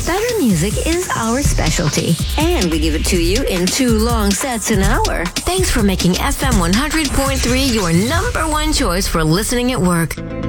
Better music is our specialty, and we give it to you in 2 long sets an hour. Thanks for making FM 100.3 your number one choice for listening at work.